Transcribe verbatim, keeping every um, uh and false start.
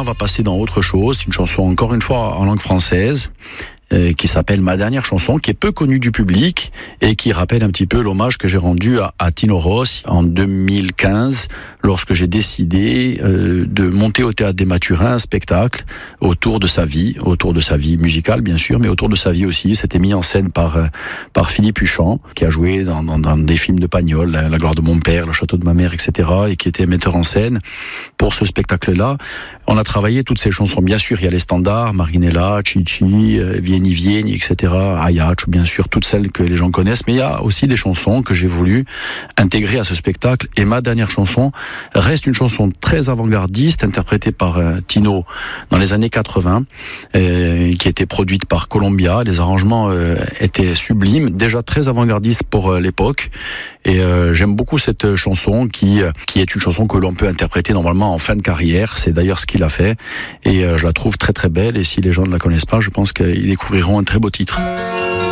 va passer dans autre chose. C'est une chanson encore une fois en langue française. Euh, qui s'appelle Ma dernière chanson, qui est peu connue du public et qui rappelle un petit peu l'hommage que j'ai rendu à, à Tino Rossi en deux mille quinze, lorsque j'ai décidé euh, de monter au Théâtre des Mathurins un spectacle autour de sa vie, autour de sa vie musicale bien sûr, mais autour de sa vie aussi. C'était mis en scène par euh, par Philippe Huchon, qui a joué dans, dans, dans des films de Pagnol, La, la gloire de mon père, Le château de ma mère, et cetera, et qui était metteur en scène pour ce spectacle-là. On a travaillé toutes ces chansons. Bien sûr, il y a les standards, Marinella, Chichi, euh, Vieni Vieni, et cetera, Ayach, bien sûr, toutes celles que les gens connaissent, mais il y a aussi des chansons que j'ai voulu intégrer à ce spectacle, et ma dernière chanson reste une chanson très avant-gardiste, interprétée par euh, Tino dans les années quatre-vingts, euh, qui a été produite par Columbia. Les arrangements euh, étaient sublimes, déjà très avant-gardistes pour euh, l'époque, et euh, j'aime beaucoup cette chanson qui, euh, qui est une chanson que l'on peut interpréter normalement en fin de carrière. C'est d'ailleurs ce qu'il a fait, et euh, je la trouve très très belle, et si les gens ne la connaissent pas, je pense qu'ils découvriront un très beau titre.